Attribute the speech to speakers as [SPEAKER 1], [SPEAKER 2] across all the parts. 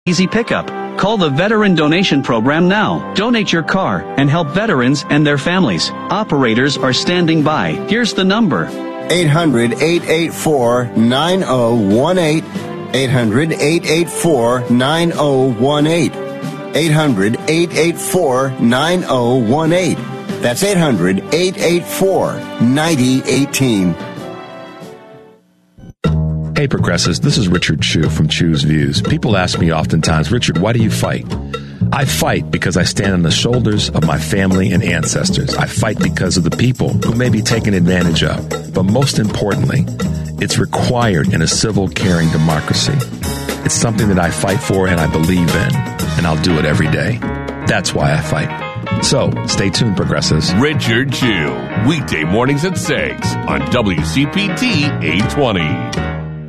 [SPEAKER 1] easy pickup. Call the Veteran Donation Program now. Donate your car and help veterans and their families. Operators are standing by. Here's the number.
[SPEAKER 2] 800-884-9018. 800-884-9018. 800-884-9018. That's 800-884-9018.
[SPEAKER 3] Hey, Progressives, this is Richard Chu from Chu's Views. People ask me oftentimes, Richard, why do you fight? I fight because I stand on the shoulders of my family and ancestors. I fight because of the people who may be taken advantage of. But most importantly, it's required in a civil, caring democracy. It's something that I fight for and I believe in, and I'll do it every day. That's why I fight. So, stay tuned, Progressives.
[SPEAKER 4] Richard Chu, weekday mornings at 6 on WCPT 820.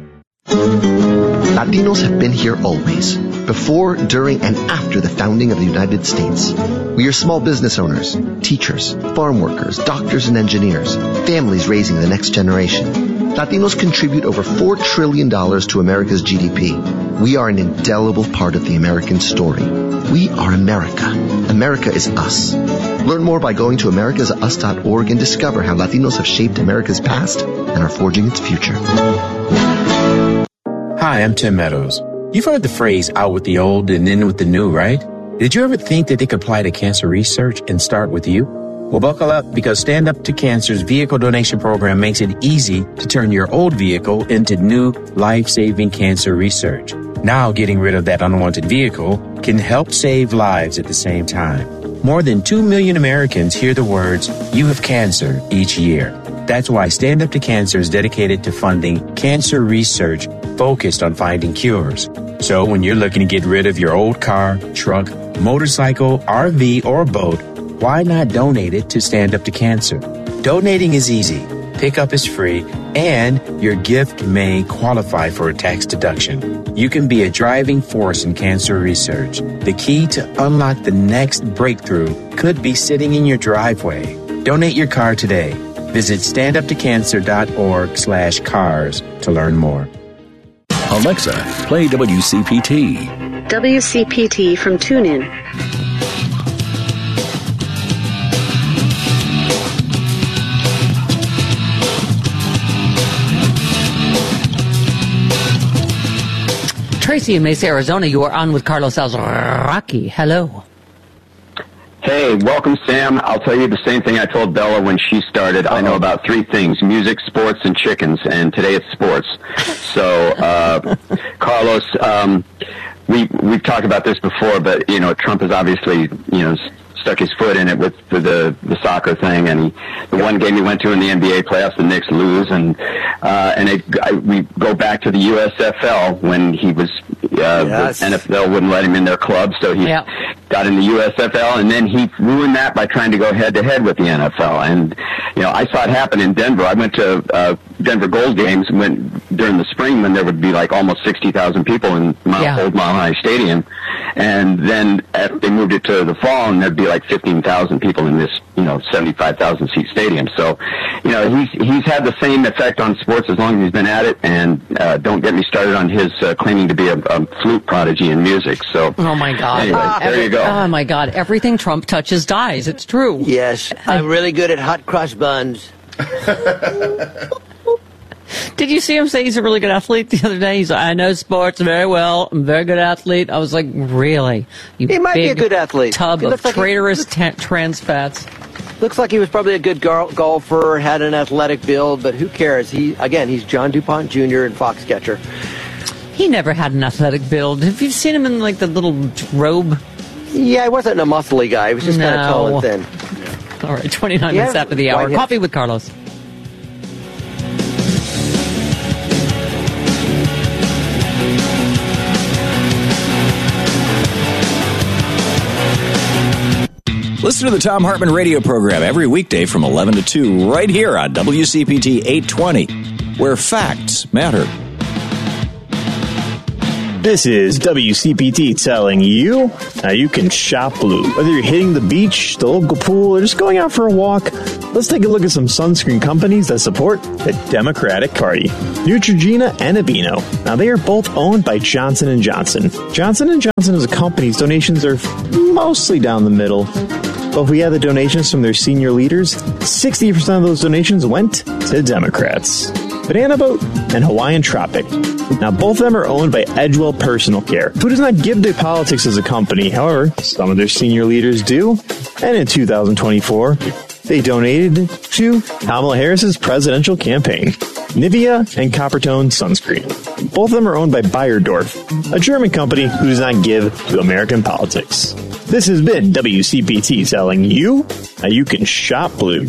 [SPEAKER 5] Latinos have been here always, before, during, and after the founding of the United States. We are small business owners, teachers, farm workers, doctors and engineers, families raising the next generation. Latinos contribute over $4 trillion to America's GDP. We are an indelible part of the American story. We are America. America is us. Learn more by going to americasus.org and discover how Latinos have shaped America's past and are forging its future.
[SPEAKER 6] Hi, I'm Tim Meadows. You've heard the phrase out with the old and in with the new, right? Did you ever think that they could apply to cancer research and start with you? Well, buckle up, because Stand Up to Cancer's vehicle donation program makes it easy to turn your old vehicle into new life-saving cancer research. Now, getting rid of that unwanted vehicle can help save lives at the same time. More than 2 million Americans hear the words, "You have cancer," each year. That's why Stand Up to Cancer is dedicated to funding cancer research focused on finding cures. So when you're looking to get rid of your old car, truck, motorcycle, RV, or boat, why not donate it to Stand Up to Cancer? Donating is easy, pickup is free, and your gift may qualify for a tax deduction. You can be a driving force in cancer research. The key to unlock the next breakthrough could be sitting in your driveway. Donate your car today. Visit standuptocancer.org/cars to learn more.
[SPEAKER 7] Alexa, play WCPT.
[SPEAKER 8] WCPT from TuneIn.
[SPEAKER 9] Tracy in Mesa, Arizona, you are on with Carlos Alzaraki. Hello.
[SPEAKER 10] Hey, welcome, Sam. I'll tell you the same thing I told Bella when she started. I know about 3 things: music, sports, and chickens, and today it's sports. So, Carlos, we've talked about this before, but, you know, Trump has obviously, you know, stuck his foot in it with the soccer thing, and the one game he went to in the NBA playoffs, the Knicks lose, and we go back to the USFL when he was the NFL wouldn't let him in their club, so he got in the USFL, and then he ruined that by trying to go head to head with the NFL. And you know, I saw it happen in Denver. I went to Denver Gold games during the spring when there would be like almost 60,000 people in Old Mile High Stadium, and then they moved it to the fall, and there'd be like 15,000 people in this, you know, 75,000 seat stadium. So, you know, he's had the same effect on sports as long as he's been at it. And don't get me started on his claiming to be a flute prodigy in music. So,
[SPEAKER 9] oh my God!
[SPEAKER 10] Anyway, there you go.
[SPEAKER 9] Oh my God! Everything Trump touches dies. It's true.
[SPEAKER 11] Yes, I'm really good at hot cross buns.
[SPEAKER 9] Did you see him say he's a really good athlete the other day? He's like, I know sports very well. I'm a very good athlete. I was like, really? You
[SPEAKER 11] he might be a good athlete.
[SPEAKER 9] Tub of traitorous trans fats.
[SPEAKER 11] Looks like he was probably a good golfer, had an athletic build, but who cares? He's John DuPont Jr. and Foxcatcher.
[SPEAKER 9] He never had an athletic build. Have you seen him in like the little robe?
[SPEAKER 11] Yeah, he wasn't a muscly guy. He was just kind of tall and thin.
[SPEAKER 9] Yeah. All right, 29 minutes after the hour. Coffee with Carlos.
[SPEAKER 7] Listen to the Thom Hartmann radio program every weekday from 11 to 2 right here on WCPT 820, where facts matter.
[SPEAKER 12] This is WCPT telling you how you can shop blue. Whether you're hitting the beach, the local pool, or just going out for a walk, let's take a look at some sunscreen companies that support the Democratic Party. Neutrogena and Aveeno. Now, they are both owned by Johnson & Johnson. Johnson & Johnson is a company's donations are mostly down the middle. But if we add the donations from their senior leaders, 60% of those donations went to Democrats. Banana Boat and Hawaiian Tropic. Now, both of them are owned by Edgewell Personal Care, who does not give to politics as a company. However, some of their senior leaders do. And in 2024, they donated to Kamala Harris's presidential campaign. Nivea and Coppertone Sunscreen. Both of them are owned by Beiersdorf, a German company who does not give to American politics. This has been WCPT telling you how you can shop blue.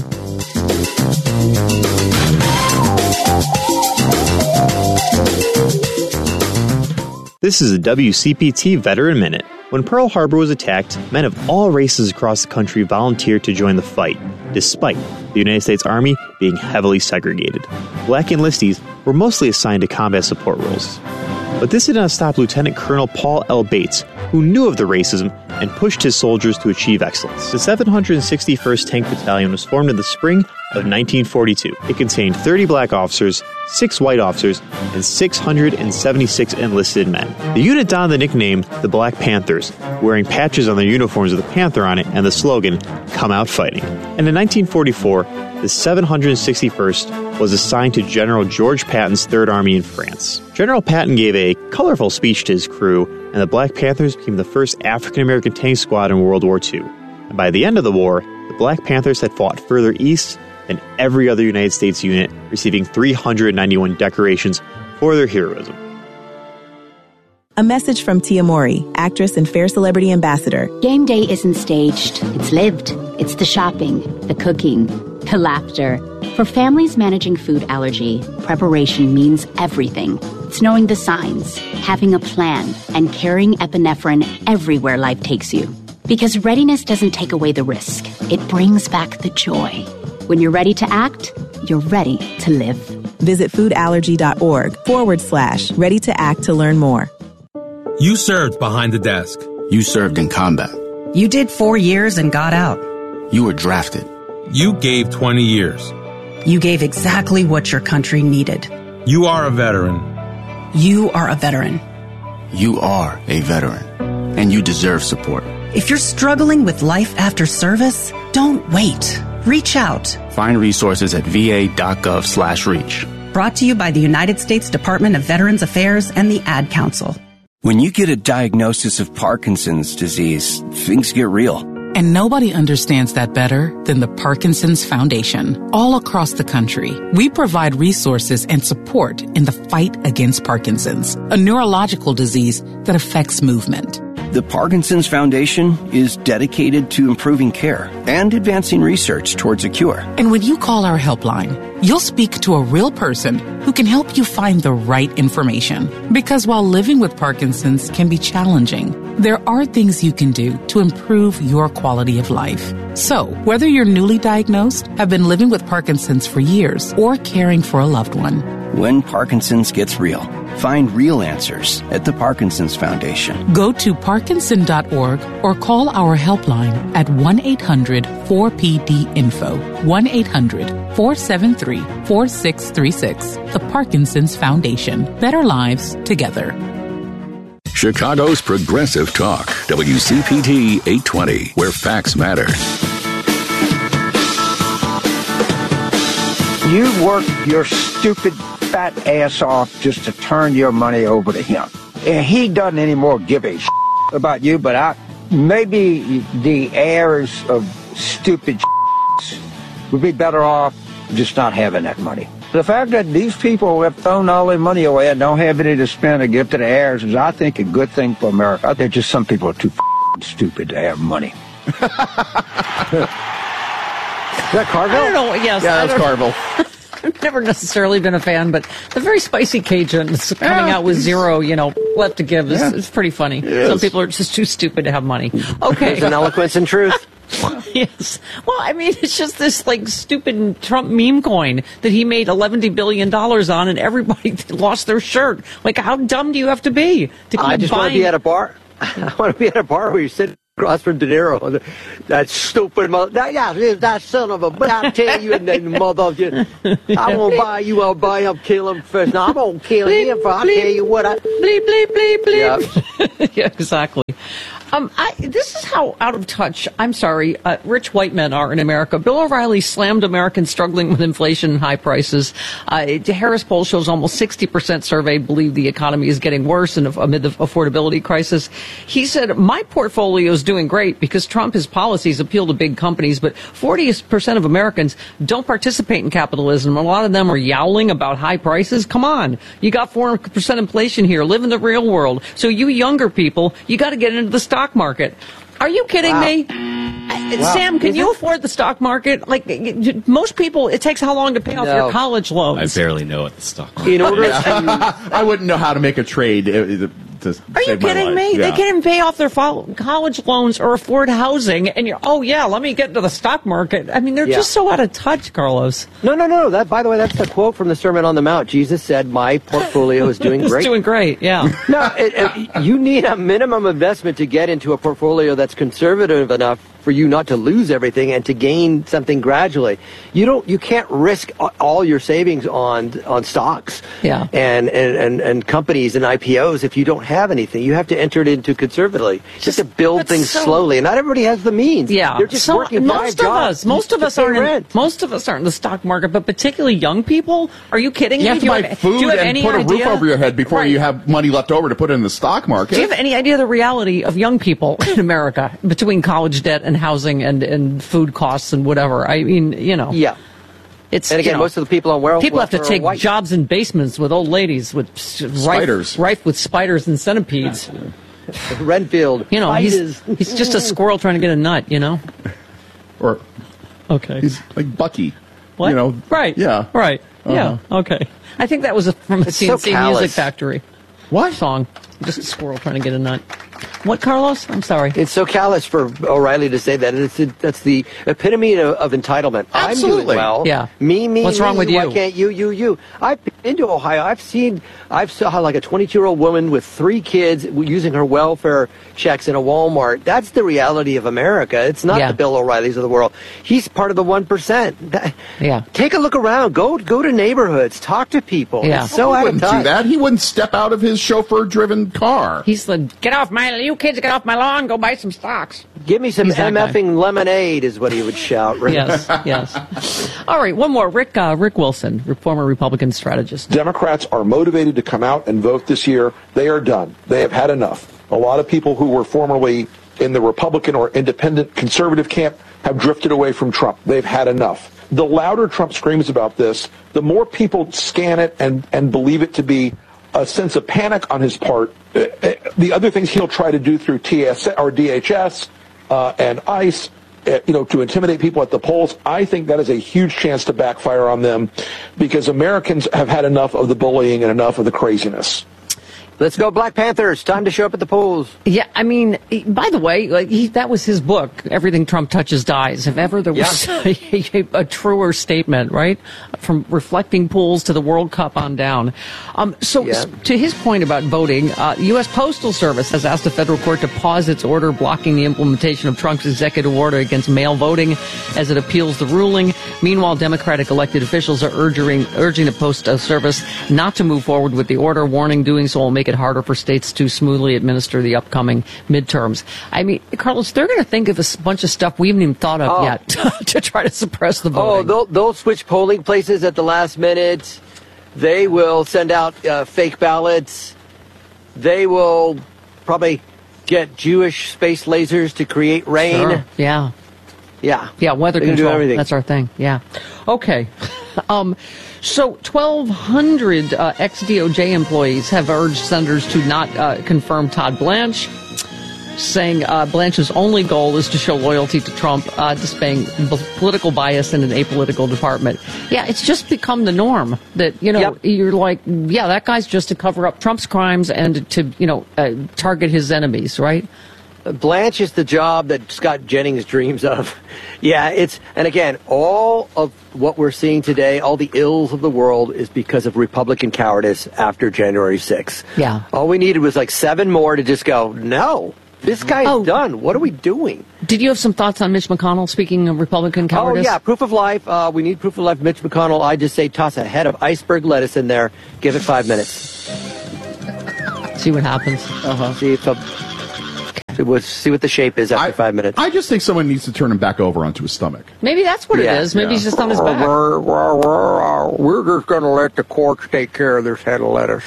[SPEAKER 12] This is a WCPT Veteran Minute. When Pearl Harbor was attacked, men of all races across the country volunteered to join the fight, despite the United States Army being heavily segregated. Black enlistees were mostly assigned to combat support roles. But this did not stop Lieutenant Colonel Paul L. Bates, who knew of the racism and pushed his soldiers to achieve excellence. The 761st Tank Battalion was formed in the spring of 1942. It contained 30 black officers, 6 white officers, and 676 enlisted men. The unit donned the nickname the Black Panthers, wearing patches on their uniforms with a panther on it and the slogan, "Come Out Fighting." And in 1944, the 761st was assigned to General George Patton's Third Army in France. General Patton gave a colorful speech to his crew, and the Black Panthers became the first African-American tank squad in World War II. And by the end of the war, the Black Panthers had fought further east than every other United States unit, receiving 391 decorations for their heroism.
[SPEAKER 13] A message from Tia Mori, actress and Fair Celebrity Ambassador.
[SPEAKER 14] Game day isn't staged. It's lived. It's the shopping, the cooking, the laughter. For families managing food allergy, preparation means everything. It's knowing the signs, having a plan, and carrying epinephrine everywhere life takes you. Because readiness doesn't take away the risk. It brings back the joy. When you're ready to act, you're ready to live.
[SPEAKER 13] Visit foodallergy.org/ready to act to learn more.
[SPEAKER 15] You served behind the desk.
[SPEAKER 16] You served in combat.
[SPEAKER 17] You did 4 years and got out.
[SPEAKER 16] You were drafted.
[SPEAKER 15] You gave 20 years.
[SPEAKER 17] You gave exactly what your country needed.
[SPEAKER 15] You are a veteran.
[SPEAKER 17] You are a veteran.
[SPEAKER 16] You are a veteran. And you deserve support.
[SPEAKER 17] If you're struggling with life after service, don't wait. Reach out.
[SPEAKER 16] Find resources at va.gov/reach.
[SPEAKER 17] Brought to you by the United States Department of Veterans Affairs and the Ad Council.
[SPEAKER 18] When you get a diagnosis of Parkinson's disease, things get real.
[SPEAKER 19] And nobody understands that better than the Parkinson's Foundation. All across the country, we provide resources and support in the fight against Parkinson's, a neurological disease that affects movement.
[SPEAKER 18] The Parkinson's Foundation is dedicated to improving care and advancing research towards a cure.
[SPEAKER 19] And when you call our helpline, you'll speak to a real person who can help you find the right information. Because while living with Parkinson's can be challenging, there are things you can do to improve your quality of life. So, whether you're newly diagnosed, have been living with Parkinson's for years, or caring for a loved one,
[SPEAKER 18] when Parkinson's gets real, find real answers at the Parkinson's Foundation.
[SPEAKER 19] Go to parkinson.org or call our helpline at 1-800-4PD-INFO, 1-800-473-4636. The Parkinson's Foundation. Better lives together.
[SPEAKER 20] Chicago's Progressive Talk, WCPT 820, where facts matter.
[SPEAKER 21] You work your stupid fat ass off just to turn your money over to him. And he doesn't anymore give a about you, but maybe the heirs of stupid would be better off just not having that money. The fact that these people have thrown all their money away and don't have any to spend or give to the heirs is, I think, a good thing for America. They're just some people are too stupid to have money.
[SPEAKER 11] Is that Carville?
[SPEAKER 9] I don't know. Yes,
[SPEAKER 11] yeah, that's Carville.
[SPEAKER 9] I've never necessarily been a fan, but the very spicy Cajuns coming out with zero, left to give is pretty funny. Some people are just too stupid to have money. Okay.
[SPEAKER 11] There's an eloquence in truth.
[SPEAKER 9] Yes. Well, I mean, it's just this like stupid Trump meme coin that he made $11 billion on, and everybody lost their shirt. Like, how dumb do you have to be to keep
[SPEAKER 11] I just want to be at a bar. I want to be at a bar where you sit across from De Niro. That stupid mother. That son of a. But I tell you, mother, I won't buy you. I'll buy him. Kill him first. No, I'm gonna kill him. I'll tell you what.
[SPEAKER 9] Bleep bleep bleep bleep. Yep. Yeah, exactly. This is how out of touch, I'm sorry, rich white men are in America. Bill O'Reilly slammed Americans struggling with inflation and high prices. The Harris poll shows almost 60% surveyed believe the economy is getting worse amid the affordability crisis. He said, my portfolio is doing great because Trump's policies appeal to big companies, but 40% of Americans don't participate in capitalism. A lot of them are yowling about high prices. Come on. You got 4% inflation here. Live in the real world. So you younger people, you got to get into the stock market. Are you kidding me? Sam, can you afford the stock market? Like, most people, it takes how long to pay off your college loans?
[SPEAKER 1] I barely know what the stock market
[SPEAKER 11] is. In order
[SPEAKER 22] I wouldn't know how to make a trade.
[SPEAKER 9] Are you kidding me? Yeah. They can't even pay off their college loans or afford housing, and let me get into the stock market. I mean, they're just so out of touch, Carlos.
[SPEAKER 11] No. That, by the way, that's the quote from the Sermon on the Mount. Jesus said, "My portfolio is doing great."
[SPEAKER 9] It's doing great, yeah.
[SPEAKER 11] No, you need a minimum investment to get into a portfolio that's conservative enough for you not to lose everything and to gain something gradually. You can't risk all your savings on stocks and companies and IPOs if you don't have anything. You have to enter it into conservatively. Just to build things slowly. And not everybody has the means.
[SPEAKER 9] Yeah.
[SPEAKER 11] They're just working
[SPEAKER 9] most of us aren't in the stock market, but particularly young people. Are you kidding me?
[SPEAKER 22] You have to buy food and put a roof over your head before you have money left over to put in the stock market.
[SPEAKER 9] Do you have any idea the reality of young people in America between college debt and housing and food costs and whatever? I mean,
[SPEAKER 11] Yeah.
[SPEAKER 9] It's,
[SPEAKER 11] and again, most of the people on welfare
[SPEAKER 9] have to take jobs in basements with old ladies with
[SPEAKER 22] spiders,
[SPEAKER 9] rife with spiders and centipedes.
[SPEAKER 11] Renfield.
[SPEAKER 9] He's just a squirrel trying to get a nut.
[SPEAKER 22] Or he's like Bucky.
[SPEAKER 9] What? Right.
[SPEAKER 22] Yeah.
[SPEAKER 9] Right. Yeah. Okay. I think that was from the CNC Music Factory.
[SPEAKER 22] What
[SPEAKER 9] song? Just a squirrel trying to get a nut. What, Carlos? I'm sorry.
[SPEAKER 11] It's so callous for O'Reilly to say that. That's the epitome of entitlement.
[SPEAKER 22] Absolutely.
[SPEAKER 11] I'm doing well.
[SPEAKER 9] Yeah.
[SPEAKER 11] Me.
[SPEAKER 9] What's wrong with you?
[SPEAKER 11] Why can't you? I've been to Ohio. I've saw like a 22-year-old woman with 3 kids using her welfare checks in a Walmart. That's the reality of America. It's not the Bill O'Reillys of the world. He's part of the 1%.
[SPEAKER 9] Yeah.
[SPEAKER 11] Take a look around. Go to neighborhoods. Talk to people.
[SPEAKER 9] Yeah.
[SPEAKER 11] It's so out of touch.
[SPEAKER 22] Do that. He wouldn't step out of his chauffeur-driven car.
[SPEAKER 9] He's like, you kids, get off my lawn. Go buy some stocks.
[SPEAKER 11] Give me some MFing lemonade is what he would shout. Right?
[SPEAKER 9] Yes. All right, one more. Rick Wilson, former Republican strategist.
[SPEAKER 23] Democrats are motivated to come out and vote this year. They are done. They have had enough. A lot of people who were formerly in the Republican or independent conservative camp have drifted away from Trump. They've had enough. The louder Trump screams about this, the more people scan it and believe it to be a sense of panic on his part. The other things he'll try to do through TS or DHS and ICE, to intimidate people at the polls, I think that is a huge chance to backfire on them because Americans have had enough of the bullying and enough of the craziness.
[SPEAKER 11] Let's go Black Panthers. Time to show up at the polls.
[SPEAKER 9] Yeah, I mean, by the way, that was his book, Everything Trump Touches Dies. If ever there was a truer statement, right? From reflecting polls to the World Cup on down. To his point about voting, U.S. Postal Service has asked a federal court to pause its order blocking the implementation of Trump's executive order against mail voting as it appeals the ruling. Meanwhile, Democratic elected officials are urging the Postal Service not to move forward with the order, warning doing so will make it harder for states to smoothly administer the upcoming midterms. I mean, Carlos, they're going to think of a bunch of stuff we haven't even thought of yet to try to suppress the voting.
[SPEAKER 11] They'll switch polling places at the last minute. They will send out fake ballots. They will probably get Jewish space lasers to create rain.
[SPEAKER 9] Sure. Yeah. Weather control. That's our thing. Yeah. Okay. So 1,200 ex-DOJ employees have urged senators to not confirm Todd Blanche, saying Blanche's only goal is to show loyalty to Trump, displaying political bias in an apolitical department. Yeah, it's just become the norm that, you're like, that guy's just to cover up Trump's crimes and to, target his enemies, right?
[SPEAKER 11] Blanche is the job that Scott Jennings dreams of. Yeah, and again, all of what we're seeing today, all the ills of the world is because of Republican cowardice after January 6th.
[SPEAKER 9] Yeah.
[SPEAKER 11] All we needed was like 7 more to just go, no, this guy's done. What are we doing?
[SPEAKER 9] Did you have some thoughts on Mitch McConnell, speaking of Republican cowardice?
[SPEAKER 11] Oh, yeah, proof of life. We need proof of life. Mitch McConnell, I just say toss a head of iceberg lettuce in there. Give it 5 minutes.
[SPEAKER 9] See what happens.
[SPEAKER 11] See what the shape is after 5 minutes.
[SPEAKER 22] I just think someone needs to turn him back over onto his stomach.
[SPEAKER 9] Maybe that's what it is. Maybe he's just on his back.
[SPEAKER 21] We're just going to let the courts take care of this head of lettuce.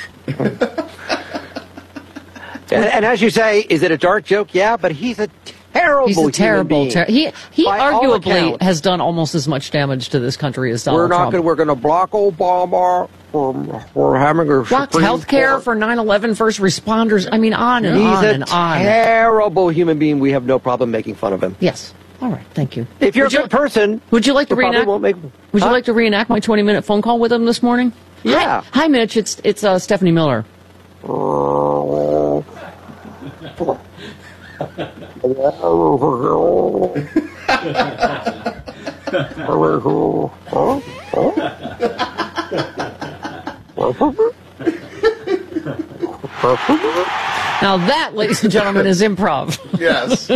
[SPEAKER 11] And as you say, is it a dark joke? Yeah, but he's a terrible
[SPEAKER 9] He's a terrible, he arguably
[SPEAKER 11] accounts.
[SPEAKER 9] has done almost as much damage to this country as Donald Trump.
[SPEAKER 21] We're going to block Obama. We're having a
[SPEAKER 9] blocked health care for 9/11 first responders. I mean, on and on and on.
[SPEAKER 11] He's a terrible human being. We have no problem making fun of him.
[SPEAKER 9] Yes. All right. Thank you.
[SPEAKER 11] If you're a good person,
[SPEAKER 9] would you like to
[SPEAKER 11] we probably
[SPEAKER 9] reenact?
[SPEAKER 11] won't make-
[SPEAKER 9] Would you
[SPEAKER 11] Huh?
[SPEAKER 9] like to reenact my 20-minute phone call with him this morning?
[SPEAKER 11] Yeah.
[SPEAKER 9] Hi, Mitch. It's Stephanie Miller. Now that, ladies and gentlemen, is improv.
[SPEAKER 22] Yes.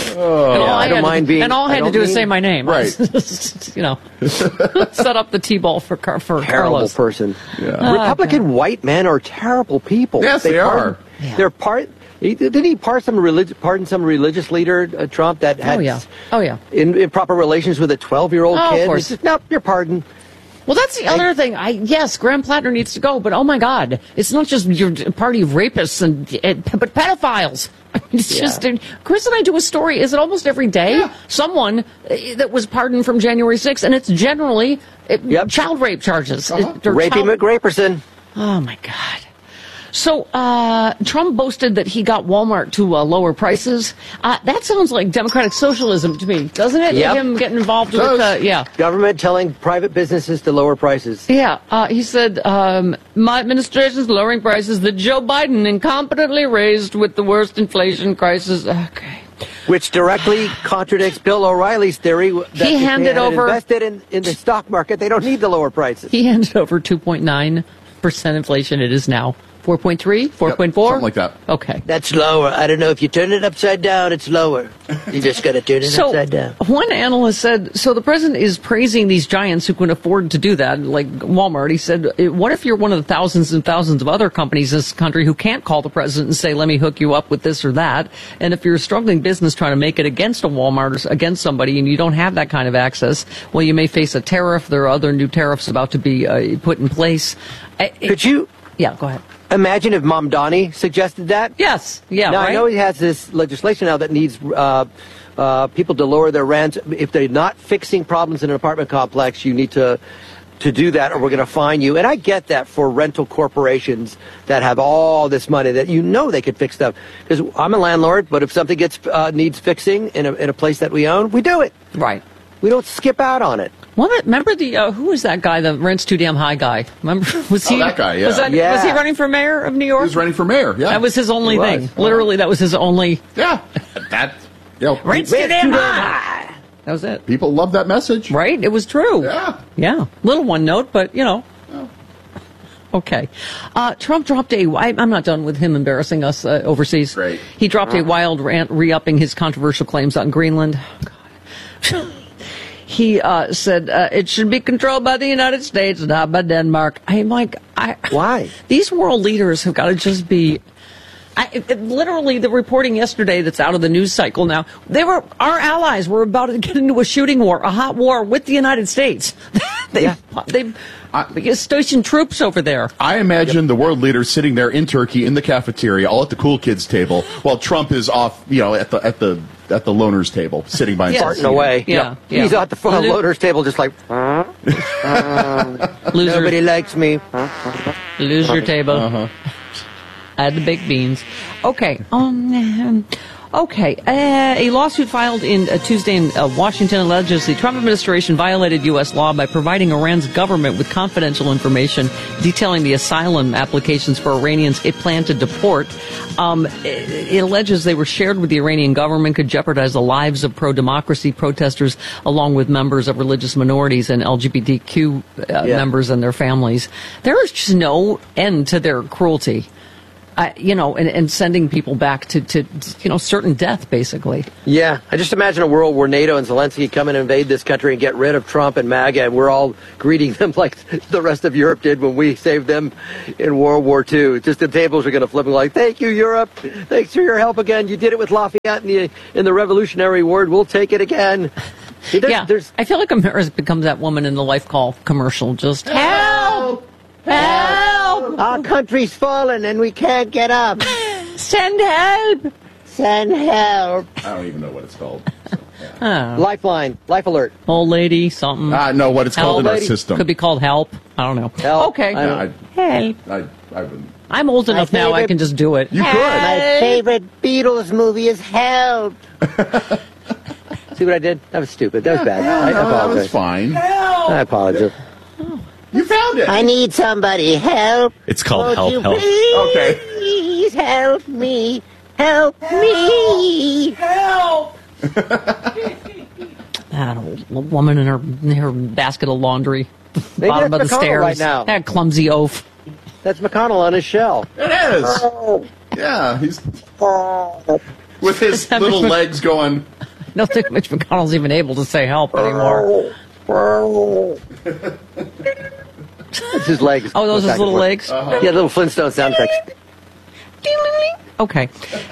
[SPEAKER 11] I don't mind being.
[SPEAKER 9] And all I had to do is say my name.
[SPEAKER 22] Right.
[SPEAKER 9] You know, set up the T-ball for
[SPEAKER 11] Terrible
[SPEAKER 9] Carlos.
[SPEAKER 11] person.
[SPEAKER 22] Yeah.
[SPEAKER 11] Republican white men are terrible people.
[SPEAKER 22] Yes, they are.
[SPEAKER 9] Yeah.
[SPEAKER 11] They're part. Didn't he pardon some religious leader, Trump, that had improper relations with a 12-year-old
[SPEAKER 9] Oh,
[SPEAKER 11] kid?
[SPEAKER 9] of course.
[SPEAKER 11] He said, nope, you're pardoned.
[SPEAKER 9] Well, that's the other thing. Yes, Graham Plattner needs to go, but oh my God, it's not just your party of rapists but pedophiles. I mean, it's just Chris and I do a story. Is it almost every day? Someone that was pardoned from January 6th, and it's generally child rape charges.
[SPEAKER 11] Rapey McRaperson.
[SPEAKER 9] Oh my God. So Trump boasted that he got Walmart to lower prices. That sounds like democratic socialism to me, doesn't it?
[SPEAKER 11] Yep.
[SPEAKER 9] Him getting involved with
[SPEAKER 11] government telling private businesses to lower prices.
[SPEAKER 9] Yeah, he said, my administration's lowering prices that Joe Biden incompetently raised with the worst inflation crisis. Okay.
[SPEAKER 11] Which directly contradicts Bill O'Reilly's theory that
[SPEAKER 9] He
[SPEAKER 11] if
[SPEAKER 9] handed
[SPEAKER 11] they had
[SPEAKER 9] over-
[SPEAKER 11] invested in the stock market, they don't need to lower prices.
[SPEAKER 9] He handed over 2.9% inflation. It is now 4.3, 4.4?
[SPEAKER 22] Something like that.
[SPEAKER 9] Okay.
[SPEAKER 11] That's lower. I don't know if you turn it upside down, it's lower. You just got to turn it upside down.
[SPEAKER 9] One analyst said, so the president is praising these giants who can afford to do that, like Walmart. He said, what if you're one of the thousands and thousands of other companies in this country who can't call the president and say, let me hook you up with this or that? And if you're a struggling business trying to make it against a Walmart or against somebody and you don't have that kind of access, well, you may face a tariff. There are other new tariffs about to be put in place.
[SPEAKER 11] Could you?
[SPEAKER 9] Yeah, go ahead.
[SPEAKER 11] Imagine if Mamdani suggested that.
[SPEAKER 9] Yes. Yeah.
[SPEAKER 11] Now,
[SPEAKER 9] right?
[SPEAKER 11] I know he has this legislation now that needs people to lower their rent. If they're not fixing problems in an apartment complex, you need to do that, or we're going to fine you. And I get that for rental corporations that have all this money that they could fix stuff. Because I'm a landlord, but if something needs fixing in a place that we own, we do it.
[SPEAKER 9] Right.
[SPEAKER 11] We don't skip out on it.
[SPEAKER 9] Well, remember who was that guy, the rent's too damn high guy? Remember, was he
[SPEAKER 22] that guy? Yeah.
[SPEAKER 9] Was he running for mayor of New York?
[SPEAKER 22] He was running for mayor. Yeah,
[SPEAKER 9] that was his only thing. Literally, that was his only.
[SPEAKER 22] Yeah,
[SPEAKER 9] rent's too damn high. That was it.
[SPEAKER 22] People love that message,
[SPEAKER 9] right? It was true.
[SPEAKER 22] Yeah.
[SPEAKER 9] Little one note, but Okay. Trump dropped I'm not done with him embarrassing us overseas.
[SPEAKER 22] Great.
[SPEAKER 9] He dropped a wild rant re-upping his controversial claims on Greenland. God. He said it should be controlled by the United States, not by Denmark. I'm like,
[SPEAKER 11] why?
[SPEAKER 9] These world leaders have got to just be. Literally, the reporting yesterday that's out of the news cycle now, our allies were about to get into a shooting war, a hot war with the United States. They stationed troops over there.
[SPEAKER 22] I imagine the world leaders sitting there in Turkey in the cafeteria, all at the cool kids table, while Trump is off, at the loners table, sitting by himself.
[SPEAKER 11] Farting away.
[SPEAKER 9] Yeah.
[SPEAKER 11] He's at the loners table just like, nobody likes me.
[SPEAKER 9] Lose your table. Add the baked beans. Okay. Okay, a lawsuit filed in Tuesday in Washington alleges the Trump administration violated U.S. law by providing Iran's government with confidential information detailing the asylum applications for Iranians it planned to deport. It alleges they were shared with the Iranian government, could jeopardize the lives of pro-democracy protesters along with members of religious minorities and LGBTQ members and their families. There is just no end to their cruelty. And sending people back to certain death, basically.
[SPEAKER 11] Yeah, I just imagine a world where NATO and Zelensky come and invade this country and get rid of Trump and MAGA, and we're all greeting them like the rest of Europe did when we saved them in World War II. Just the tables are going to flip and like, thank you, Europe. Thanks for your help again. You did it with Lafayette in the Revolutionary War. We'll take it again.
[SPEAKER 9] I feel like America becomes that woman in the Life Call commercial. Just help! Help!
[SPEAKER 11] Our country's fallen and we can't get up.
[SPEAKER 9] Send help!
[SPEAKER 11] Send help.
[SPEAKER 22] I don't even know what it's called.
[SPEAKER 11] Lifeline. Life Alert.
[SPEAKER 9] Old lady, something.
[SPEAKER 22] I know what it's called in our system.
[SPEAKER 9] Could be called help. I don't know.
[SPEAKER 11] Help.
[SPEAKER 9] Okay.
[SPEAKER 22] Help. I wouldn't.
[SPEAKER 9] I'm old enough now I can just do it.
[SPEAKER 22] You could.
[SPEAKER 11] My favorite Beatles movie is Help. See what I did? That was stupid. That was bad. I apologize.
[SPEAKER 22] That was fine.
[SPEAKER 11] Help. I apologize.
[SPEAKER 22] You found it.
[SPEAKER 11] I need somebody. Help.
[SPEAKER 12] It's called
[SPEAKER 11] Won't
[SPEAKER 12] Help.
[SPEAKER 11] Please help me. Help me.
[SPEAKER 9] Help. That old woman in her basket of laundry. Bottom of the
[SPEAKER 11] McConnell
[SPEAKER 9] stairs.
[SPEAKER 11] right now.
[SPEAKER 9] That clumsy oaf.
[SPEAKER 11] That's McConnell on his shell.
[SPEAKER 22] It is. Yeah, he's with his little legs going.
[SPEAKER 9] I don't think Mitch McConnell's even able to say help anymore.
[SPEAKER 11] That's his legs.
[SPEAKER 9] Oh, those are his little legs?
[SPEAKER 11] Yeah, little Flintstone sound effects.
[SPEAKER 9] Okay.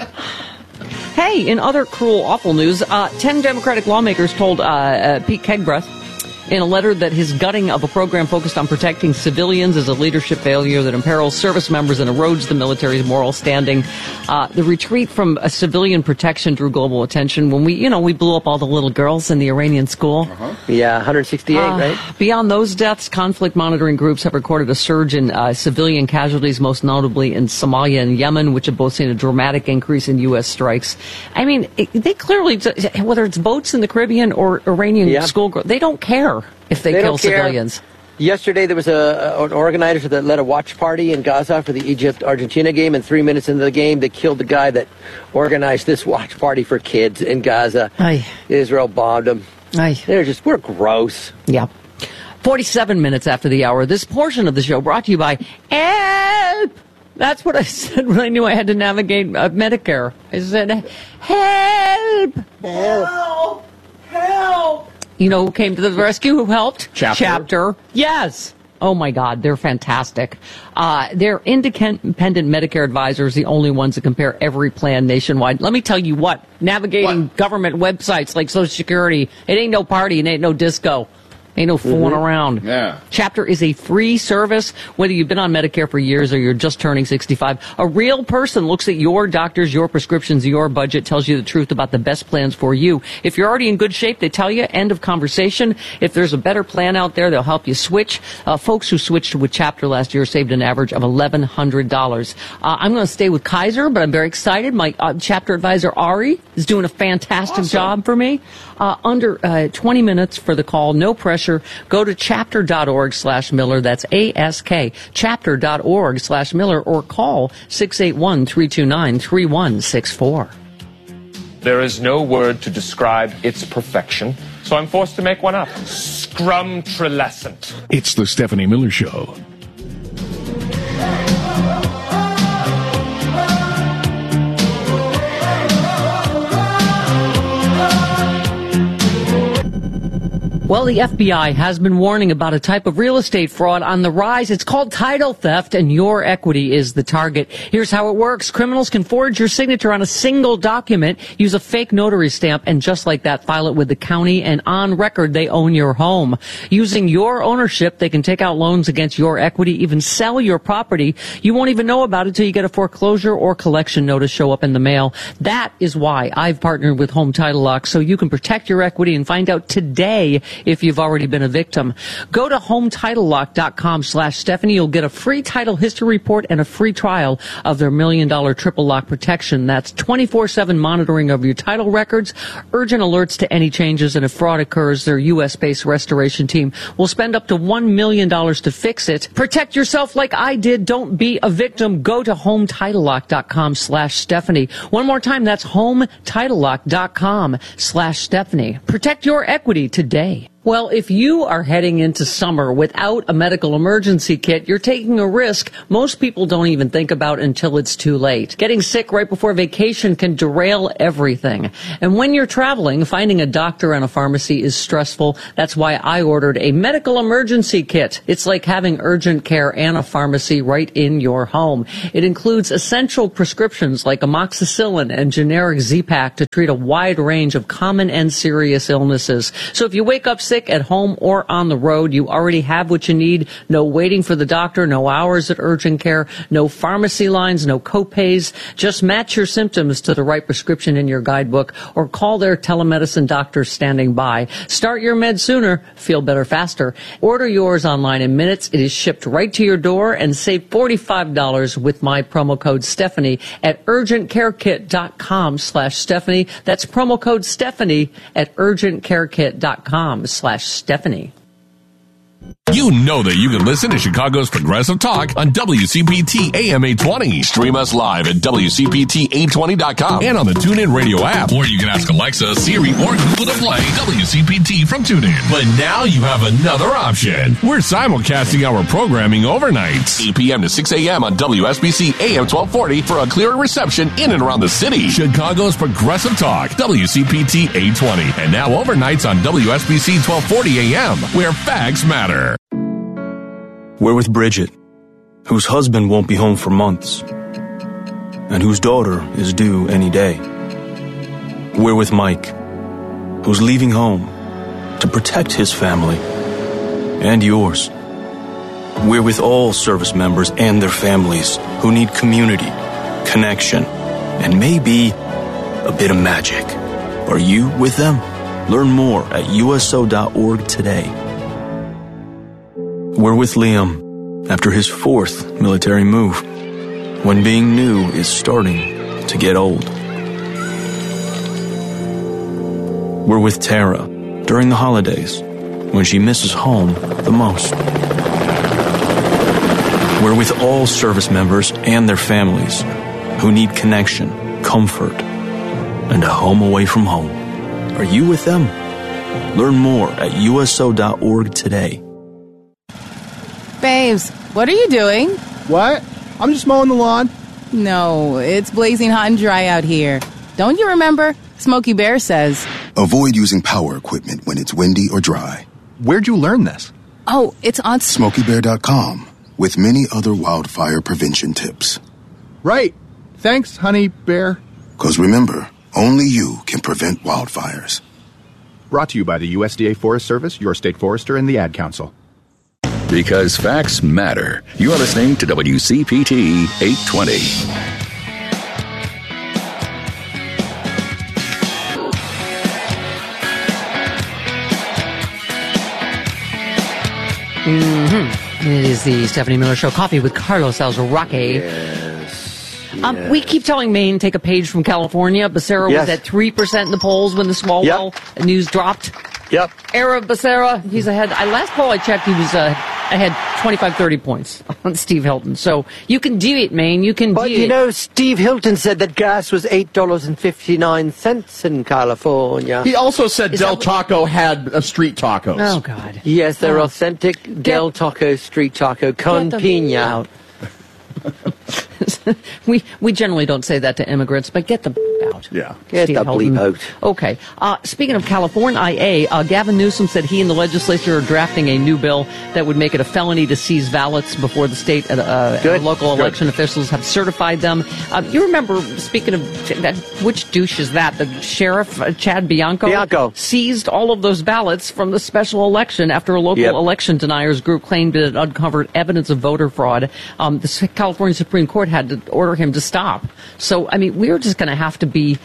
[SPEAKER 9] Hey, in other cruel, awful news, 10 Democratic lawmakers told Pete Kegbreath in a letter that his gutting of a program focused on protecting civilians is a leadership failure that imperils service members and erodes the military's moral standing. The retreat from a civilian protection drew global attention when we blew up all the little girls in the Iranian school.
[SPEAKER 11] Yeah, 168, right?
[SPEAKER 9] Beyond those deaths, conflict monitoring groups have recorded a surge in civilian casualties, most notably in Somalia and Yemen, which have both seen a dramatic increase in U.S. strikes. I mean, they clearly, whether it's boats in the Caribbean or Iranian school girls, they don't care if they kill civilians.
[SPEAKER 11] Yesterday, there was an organizer that led a watch party in Gaza for the Egypt-Argentina game, and 3 minutes into the game, they killed the guy that organized this watch party for kids in Gaza. Israel bombed them. We're gross.
[SPEAKER 9] Yeah. 47 minutes after the hour, this portion of the show brought to you by Help! That's what I said when I knew I had to navigate Medicare. I said, help! Help! Help! You know who came to the rescue? Who helped? Chapter. Yes. Oh, my God. They're fantastic. They're independent Medicare advisors, the only ones that compare every plan nationwide. Let me tell you what. Navigating government websites like Social Security, it ain't no party, it ain't no disco. Ain't no fooling around.
[SPEAKER 22] Yeah.
[SPEAKER 9] Chapter is a free service, whether you've been on Medicare for years or you're just turning 65. A real person looks at your doctors, your prescriptions, your budget, tells you the truth about the best plans for you. If you're already in good shape, they tell you, end of conversation. If there's a better plan out there, they'll help you switch. Folks who switched with Chapter last year saved an average of $1,100. I'm going to stay with Kaiser, but I'm very excited. My Chapter advisor, Ari, is doing a fantastic job for me. Under 20 minutes for the call, no pressure. Go to chapter.org/Miller. That's ASK. Chapter.org/Miller or call 681-329-3164.
[SPEAKER 1] There is no word to describe its perfection, so I'm forced to make one up. Scrumtrilescent.
[SPEAKER 4] It's the Stephanie Miller Show.
[SPEAKER 9] Well, the FBI has been warning about a type of real estate fraud on the rise. It's called title theft, and your equity is the target. Here's how it works. Criminals can forge your signature on a single document, use a fake notary stamp, and just like that, file it with the county, and on record, they own your home. Using your ownership, they can take out loans against your equity, even sell your property. You won't even know about it until you get a foreclosure or collection notice show up in the mail. That is why I've partnered with Home Title Lock, so you can protect your equity and find out today if you've already been a victim. Go to HomeTitleLock.com/Stephanie. You'll get a free title history report and a free trial of their $1 million triple lock protection. That's 24/7 monitoring of your title records, urgent alerts to any changes, and if fraud occurs, their U.S.-based restoration team will spend up to $1 million to fix it. Protect yourself like I did. Don't be a victim. Go to HomeTitleLock.com/Stephanie. One more time, that's HomeTitleLock.com/Stephanie. Protect your equity today. Well, if you are heading into summer without a medical emergency kit, you're taking a risk most people don't even think about until it's too late. Getting sick right before vacation can derail everything. And when you're traveling, finding a doctor and a pharmacy is stressful. That's why I ordered a medical emergency kit. It's like having urgent care and a pharmacy right in your home. It includes essential prescriptions like amoxicillin and generic Z-Pak to treat a wide range of common and serious illnesses. So if you wake up sick at home or on the road, you already have what you need. No waiting for the doctor, no hours at urgent care, no pharmacy lines, no copays. Just match your symptoms to the right prescription in your guidebook or call their telemedicine doctor standing by. Start your meds sooner, feel better faster. Order yours online in minutes. It is shipped right to your door, and save $45 with my promo code Stephanie at urgentcarekit.com/Stephanie. That's promo code Stephanie at urgentcarekit.com/Stephanie.
[SPEAKER 4] You know that you can listen to Chicago's Progressive Talk on WCPT AM 820. Stream us live at WCPT820.com and on the TuneIn Radio app. Or you can ask Alexa, Siri, or Google to play WCPT from TuneIn. But now you have another option. We're simulcasting our programming overnight, 8 p.m. to 6 a.m. on WSBC AM 1240 for a clearer reception in and around the city. Chicago's Progressive Talk, WCPT 820. And now overnights on WSBC 1240 AM, where facts matter.
[SPEAKER 2] We're with Bridget, whose husband won't be home for months, and whose daughter is due any day. We're with Mike, who's leaving home to protect his family and yours. We're with all service members and their families who need community, connection, and maybe a bit of magic. Are you with them? Learn more at USO.org today. We're with Liam after his 4th military move, when being new is starting to get old. We're with Tara during the holidays, when she misses home the most. We're with all service members and their families who need connection, comfort, and a home away from home. Are you with them? Learn more at USO.org today.
[SPEAKER 3] Babes, what are you doing?
[SPEAKER 5] What? I'm just mowing the lawn.
[SPEAKER 3] No, it's blazing hot and dry out here. Don't you remember? Smokey Bear says,
[SPEAKER 16] avoid using power equipment when it's windy or dry.
[SPEAKER 5] Where'd you learn this?
[SPEAKER 3] Oh, it's on
[SPEAKER 16] SmokeyBear.com with many other wildfire prevention tips.
[SPEAKER 5] Right. Thanks, honey bear.
[SPEAKER 16] 'Cause remember, only you can prevent wildfires.
[SPEAKER 5] Brought to you by the USDA Forest Service, your state forester, and the Ad Council.
[SPEAKER 20] Because facts matter. You are listening to WCPT 820.
[SPEAKER 9] It is the Stephanie Miller Show. Coffee with Carlos Alzarate.
[SPEAKER 11] Yes.
[SPEAKER 9] We keep telling Maine, take a page from California. Becerra was at 3% in the polls when the Swalwell news dropped.
[SPEAKER 11] Yep.
[SPEAKER 9] Era Becerra, he's ahead. Last poll I checked, he was ahead 25-30 points on Steve Hilton. So you can do it, Maine. You can do it.
[SPEAKER 11] But you know, Steve Hilton said that gas was $8.59 in California.
[SPEAKER 22] He also said Del Taco had street tacos.
[SPEAKER 9] Oh, God.
[SPEAKER 11] Yes, they're authentic Del Taco street taco con piña.
[SPEAKER 9] We generally don't say that to immigrants, but get the out.
[SPEAKER 22] Yeah.
[SPEAKER 11] Get the bleep out.
[SPEAKER 9] Okay. Speaking of California, Gavin Newsom said he and the legislature are drafting a new bill that would make it a felony to seize ballots before the state local election officials have certified them. You remember, speaking of that, which douche is that? The sheriff, Chad Bianco, seized all of those ballots from the special election after a local election deniers group claimed it uncovered evidence of voter fraud. The California Supreme Court had to order him to stop. So, I mean, we're just going to have to be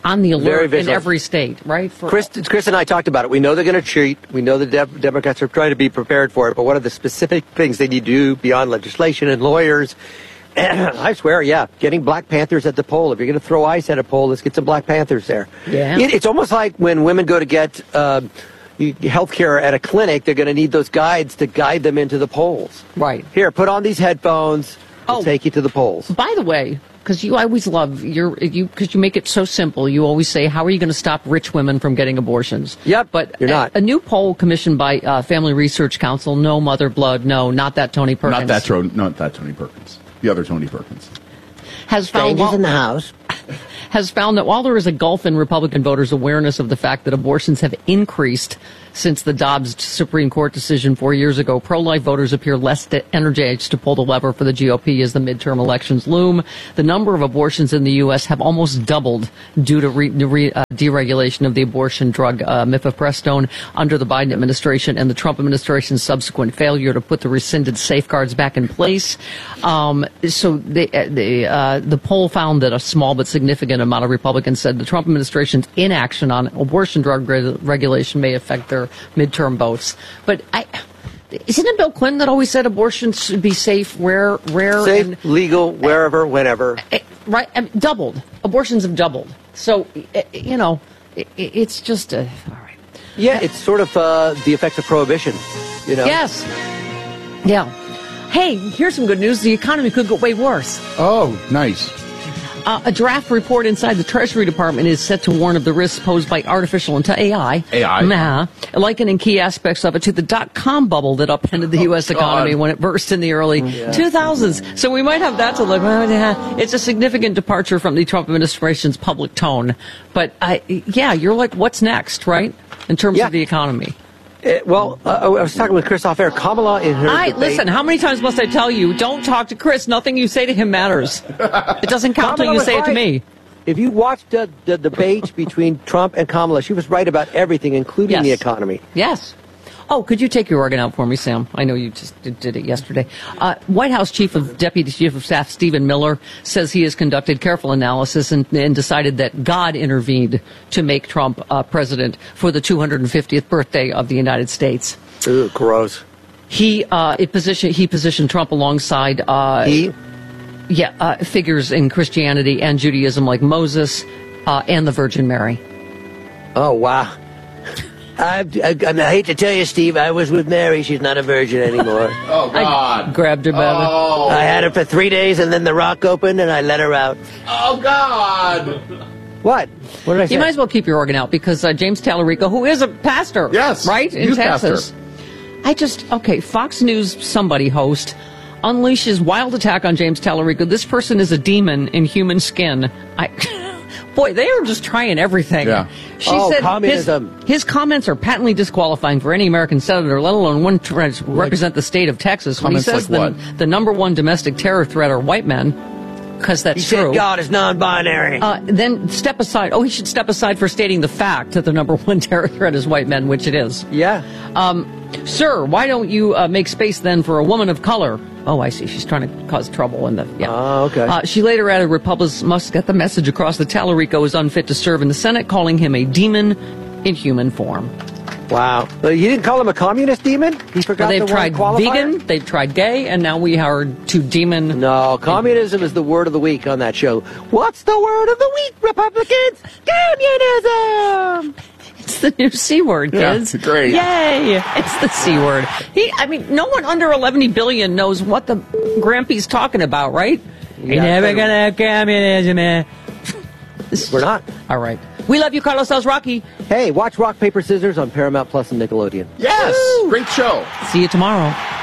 [SPEAKER 9] on the
[SPEAKER 11] Very
[SPEAKER 9] alert in
[SPEAKER 11] vigilant.
[SPEAKER 9] every state, right?
[SPEAKER 11] Chris and I talked about it. We know they're going to cheat. We know the Democrats are trying to be prepared for it. But what are the specific things they need to do beyond legislation and lawyers? I swear, getting Black Panthers at the poll. If you're going to throw ice at a poll, let's get some Black Panthers there.
[SPEAKER 9] Yeah.
[SPEAKER 11] It's almost like when women go to get health care at a clinic, they're going to need those guides to guide them into the polls.
[SPEAKER 9] Right.
[SPEAKER 11] Here, put on these headphones. We'll take you to the polls.
[SPEAKER 9] By the way, because you always love because you make it so simple. You always say, "How are you going to stop rich women from getting abortions?"
[SPEAKER 11] Yep,
[SPEAKER 9] but
[SPEAKER 11] you're not.
[SPEAKER 9] A new poll commissioned by Family Research Council, no Mother Blood, no, not that Tony Perkins,
[SPEAKER 22] Not that Tony Perkins. The other Tony Perkins.
[SPEAKER 9] has found
[SPEAKER 11] Strangers in the house.
[SPEAKER 9] has found that while there is a gulf in Republican voters' awareness of the fact that abortions have increased since the Dobbs Supreme Court decision 4 years ago, pro-life voters appear less energized to pull the lever for the GOP as the midterm elections loom. The number of abortions in the U.S. have almost doubled due to deregulation of the abortion drug mifepristone under the Biden administration and the Trump administration's subsequent failure to put the rescinded safeguards back in place. So the poll found that a small but significant amount of Republicans said the Trump administration's inaction on abortion drug regulation may affect their midterm votes. But isn't it Bill Clinton that always said abortions should be safe, rare,
[SPEAKER 11] safe,
[SPEAKER 9] and
[SPEAKER 11] legal, wherever, whenever?
[SPEAKER 9] Right, doubled. Abortions have doubled. So it's just all right.
[SPEAKER 11] Yeah, it's sort of the effects of prohibition.
[SPEAKER 9] Yes. Yeah. Hey, here's some good news. The economy could go way worse.
[SPEAKER 22] Oh, nice.
[SPEAKER 9] A draft report inside the Treasury Department is set to warn of the risks posed by artificial AI. Likening key aspects of it to the dot-com bubble that upended the U.S. economy when it burst in the early 2000s. So we might have that to look at. It's a significant departure from the Trump administration's public tone. But, you're like, what's next, right, in terms of the economy?
[SPEAKER 11] I was talking with Chris off air. Kamala in her debate.
[SPEAKER 9] Listen, how many times must I tell you, don't talk to Chris. Nothing you say to him matters. It doesn't count until you say it to me.
[SPEAKER 11] If you watched the debate between Trump and Kamala, she was right about everything, including the economy.
[SPEAKER 9] Yes. Oh, could you take your organ out for me, Sam? I know you just did it yesterday. White House Deputy Chief of Staff Stephen Miller says he has conducted careful analysis and decided that God intervened to make Trump president for the 250th birthday of the United States.
[SPEAKER 11] Ooh, gross.
[SPEAKER 9] He positioned Trump alongside figures in Christianity and Judaism like Moses and the Virgin Mary.
[SPEAKER 11] Oh, wow. I hate to tell you, Steve, I was with Mary. She's not a virgin anymore.
[SPEAKER 22] Oh, God.
[SPEAKER 9] I grabbed her by
[SPEAKER 22] Oh.
[SPEAKER 11] I had her for 3 days, and then the rock opened, and I let her out.
[SPEAKER 22] Oh, God.
[SPEAKER 11] What? What did I say?
[SPEAKER 9] You might as well keep your organ out because James Tallarico, who is a pastor, right, in
[SPEAKER 22] youth
[SPEAKER 9] Texas.
[SPEAKER 22] pastor.
[SPEAKER 9] Fox News somebody host unleashes wild attack on James Tallarico. This person is a demon in human skin. Boy, they are just trying everything.
[SPEAKER 22] Yeah.
[SPEAKER 9] She said
[SPEAKER 11] communism.
[SPEAKER 9] His comments are patently disqualifying for any American senator, let alone one trying to represent the state of Texas. When he says the number one domestic terror threat are white men, because that's true.
[SPEAKER 11] He said God is non-binary.
[SPEAKER 9] Then step aside. Oh, he should step aside for stating the fact that the number one terror threat is white men, which it is.
[SPEAKER 11] Yeah.
[SPEAKER 9] Sir, why don't you make space then for a woman of color? Oh, I see. She's trying to cause trouble in the. Yeah.
[SPEAKER 11] Oh, okay.
[SPEAKER 9] She later added, Republicans must get the message across that Tallarico is unfit to serve in the Senate, calling him a demon in human form.
[SPEAKER 11] Wow. But you didn't call him a communist demon? He forgot
[SPEAKER 9] They've
[SPEAKER 11] the
[SPEAKER 9] tried
[SPEAKER 11] one qualifier?
[SPEAKER 9] vegan, they've tried gay, and now we are to demon.
[SPEAKER 11] No, communism is the word of the week on that show. What's the word of the week, Republicans? Communism!
[SPEAKER 9] It's the new C word, kids.
[SPEAKER 22] Yeah, great.
[SPEAKER 9] Yay! It's the C word. No one under 11 billion knows what the Grampy's talking about, right? You're never gonna have communism, man.
[SPEAKER 11] We're not.
[SPEAKER 9] All right. We love you, Carlos Sells Rocky.
[SPEAKER 11] Hey, watch Rock, Paper, Scissors on Paramount Plus and Nickelodeon.
[SPEAKER 22] Yes! Woo! Great show.
[SPEAKER 9] See you tomorrow.